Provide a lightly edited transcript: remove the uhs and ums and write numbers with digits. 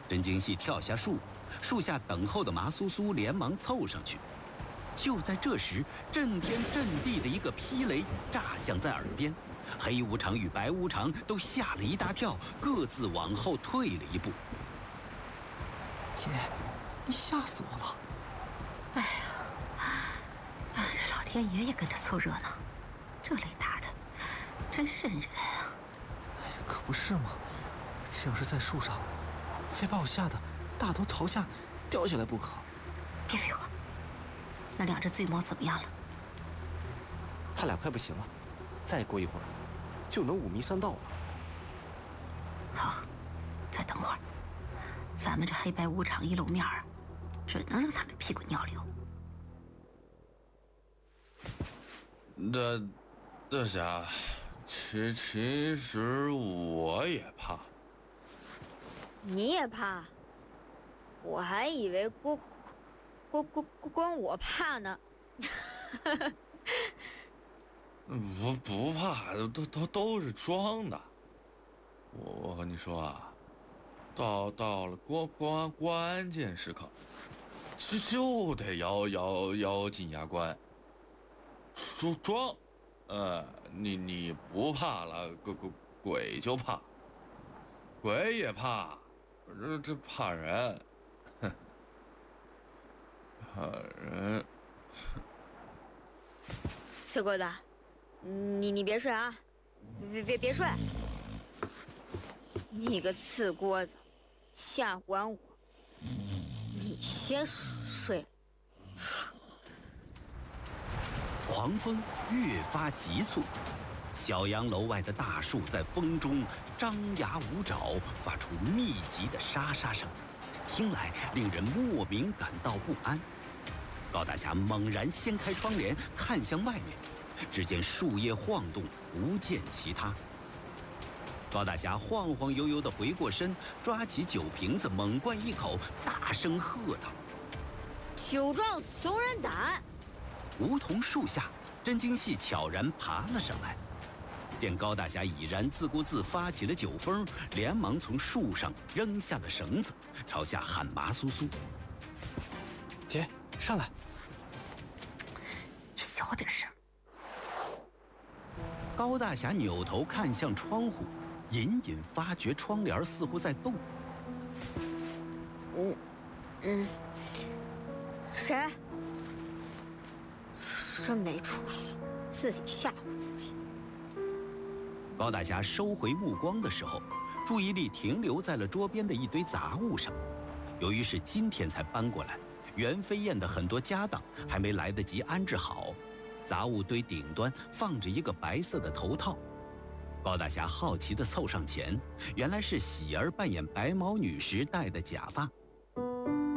真经系跳下树，树下等候的麻苏苏连忙凑上去。就在这时，震天震地的一个霹雷炸响在耳边，黑无常与白无常都吓了一大跳，各自往后退了一步。 姐，你吓死我了！ 哎呀，这老天爷也跟着凑热闹，这雷打的真瘆人啊！ 哎呀，可不是嘛，这要是在树上，非把我吓得大头朝下掉下来不可。 别废话，那两只醉猫怎么样了？ 他俩快不行了，再过一会儿就能五迷三道了。 好，再等会儿，咱们这黑白无常一露面儿，准能让他们屁滚尿流。 大侠，其实我也怕。 你也怕？我还以为光我怕呢。 不怕，都是装的。我和你说啊，到了关键时刻，就得咬紧牙关，装。你不怕了，鬼就怕，鬼也怕，这怕人，哼，怕人。 刺锅子，你别睡啊，别睡！你个刺锅子，吓唬完我，你先睡。 狂风越发急促，小洋楼外的大树在风中张牙舞爪，发出密集的沙沙声，听来令人莫名感到不安。高大侠猛然掀开窗帘，看向外面，只见树叶晃动，不见其他。高大侠晃晃悠悠地回过身，抓起酒瓶子猛灌一口，大声喝道：“ 酒壮怂人胆！” 梧桐树下，真经系悄然爬了上来，见高大侠已然自顾自发起了酒疯，连忙从树上扔下了绳子，朝下喊麻苏苏：“ 姐，上来！” 小点声。 高大侠扭头看向窗户，隐隐发觉窗帘似乎在动。 谁？真没出息，自己吓唬自己。 高大侠收回目光的时候，注意力停留在了桌边的一堆杂物上。由于是今天才搬过来，袁飞燕的很多家当还没来得及安置好，杂物堆顶端放着一个白色的头套。高大侠好奇地凑上前，原来是喜儿扮演白毛女时戴的假发。